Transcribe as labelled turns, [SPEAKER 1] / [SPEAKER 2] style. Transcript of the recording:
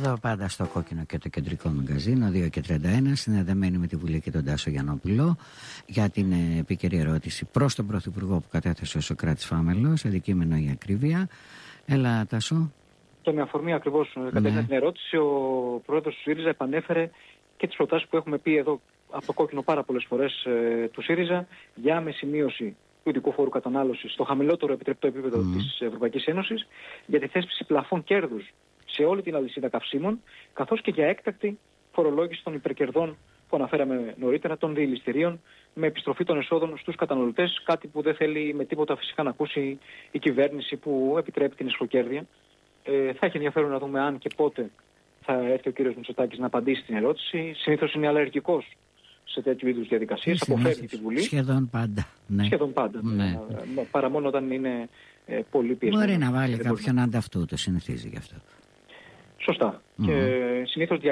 [SPEAKER 1] Εδώ πάντα στο Κόκκινο και το Κεντρικό Μαγκαζίνο 2 και 31, συνδεδεμένοι με τη Βουλή και τον Τάσο Γιαννόπουλο για την επίκαιρη ερώτηση προς τον Πρωθυπουργό που κατέθεσε ο Σωκράτης Φάμελος, αντικείμενο η ακρίβεια. Έλα Τάσο.
[SPEAKER 2] Και με αφορμή ακριβώς κατέθεσε την ερώτηση, ο πρόεδρος του ΣΥΡΙΖΑ επανέφερε και τις προτάσεις που έχουμε πει εδώ από το Κόκκινο πάρα πολλές φορές του ΣΥΡΙΖΑ για άμεση μείωση του ειδικού φόρου κατανάλωσης στο χαμηλότερο επιτρεπτό επίπεδο της Ευρωπαϊκής Ένωσης, για τη θέσπιση πλαφών κέρδους σε όλη την αλυσίδα καυσίμων, καθώς και για έκτακτη φορολόγηση των υπερκερδών που αναφέραμε νωρίτερα, των διελιστηρίων, με επιστροφή των εσόδων στους καταναλωτές, κάτι που δεν θέλει με τίποτα φυσικά να ακούσει η κυβέρνηση που επιτρέπει την εσχοκέρδεια. Θα έχει ενδιαφέρον να δούμε αν και πότε θα έρθει ο κύριος Μητσοτάκης να απαντήσει στην ερώτηση. Συνήθως είναι αλλεργικός σε τέτοιου είδους διαδικασίες, αποφεύγει τη Βουλή.
[SPEAKER 1] Σχεδόν πάντα. Ναι.
[SPEAKER 2] Σχεδόν πάντα. Ναι. Παρά μόνο όταν είναι πολύ πιεσμένο.
[SPEAKER 1] Μπορεί να βάλει κάποιον ανταυτού, το συνηθίζει γι' αυτό.
[SPEAKER 2] Σωστά. Και συνήθως